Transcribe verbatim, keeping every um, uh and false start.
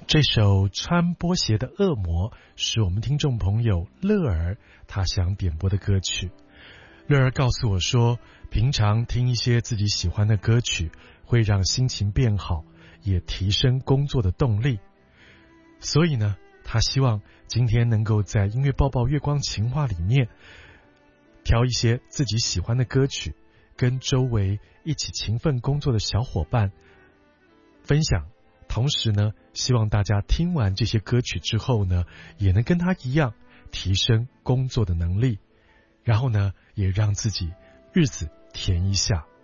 这首穿波鞋的恶魔是我们听众朋友乐儿他想点播的歌曲。乐儿告诉我说，平常听一些自己喜欢的歌曲会让心情变好，也提升工作的动力。所以呢，他希望今天能够在音乐抱抱月光情话里面挑一些自己喜欢的歌曲，跟周围一起勤奋工作的小伙伴分享。同时呢，希望大家听完这些歌曲之后呢，也能跟他一样提升工作的能力，然后呢，也让自己日子甜一下。